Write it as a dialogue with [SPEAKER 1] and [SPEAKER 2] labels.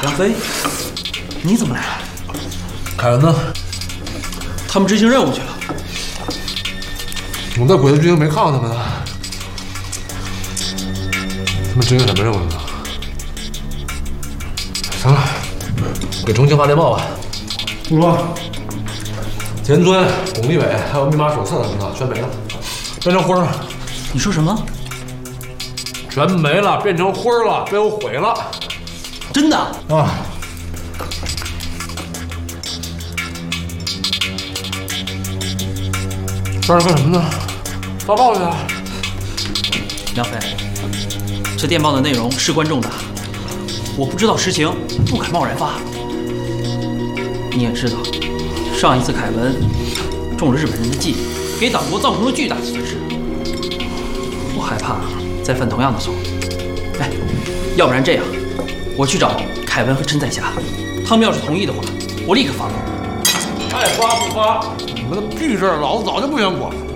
[SPEAKER 1] 梁飞，你怎么来了？
[SPEAKER 2] 凯文呢？
[SPEAKER 1] 他们执行任务去了。
[SPEAKER 2] 我在鬼子军营没看到他们呢。他们执行什么任务呢？行了，给重庆发电报吧。
[SPEAKER 3] 不说，
[SPEAKER 2] 田村、巩立伟还有密码手册什么的全没了，变成灰了。
[SPEAKER 1] 你说什么？
[SPEAKER 2] 全没了，变成灰了，被我毁了。
[SPEAKER 1] 真的
[SPEAKER 2] 啊！这是干什么呢？发报去啊！
[SPEAKER 1] 梁飞，这电报的内容事关重大，我不知道实情，不敢贸然发。你也知道，上一次凯文中了日本人的计，给党国造成了巨大的损失。我害怕再犯同样的错误。哎，要不然这样，我去找凯文和陈彩霞，他们要是同意的话，我立刻发报。
[SPEAKER 2] 爱发不发，你们的屁事儿老子早就不想管了。